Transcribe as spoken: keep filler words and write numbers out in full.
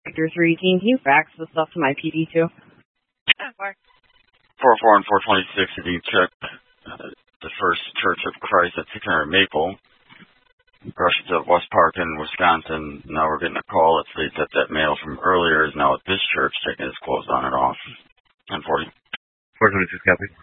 Victor three eighteen, can you fax the stuff to my P D too? Yeah, where? four oh four and four twenty-six, if you check uh, the First Church of Christ at six hundred Maple, Russians of West Park in Wisconsin. Now we're getting a call that states that that mail from earlier is now at this church taking its clothes on and off. ten forty. four twenty-six, copy.